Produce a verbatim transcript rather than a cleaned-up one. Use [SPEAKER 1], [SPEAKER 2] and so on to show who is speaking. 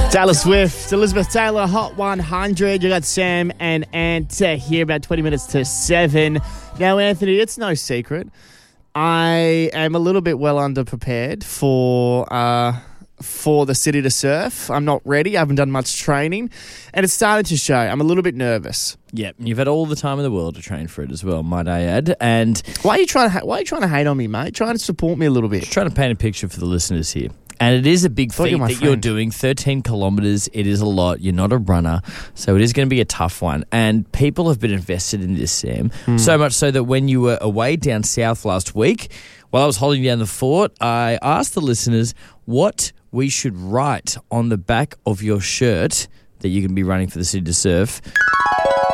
[SPEAKER 1] Taylor Swift, Elizabeth Taylor, Hot one hundred. You got Sam and Ant uh, here about twenty minutes to seven. Now, Anthony, it's no secret. I am a little bit well underprepared for uh, for the City to Surf. I'm not ready. I haven't done much training. And it's starting to show. I'm a little bit nervous.
[SPEAKER 2] Yep, you've had all the time in the world to train for it as well, might I add. And
[SPEAKER 1] why are you trying to ha- why are you trying to hate on me, mate? Trying to support me a little bit.
[SPEAKER 2] Just trying to paint a picture for the listeners here. And it is a big feat
[SPEAKER 1] you're
[SPEAKER 2] that
[SPEAKER 1] friend.
[SPEAKER 2] you're doing. thirteen kilometres, it is a lot. You're not a runner, so it is going to be a tough one. And people have been invested in this, Sam.
[SPEAKER 1] Mm.
[SPEAKER 2] So much so that when you were away down south last week, while I was holding down the fort, I asked the listeners what we should write on the back of your shirt that you're going to be running for the City to Surf.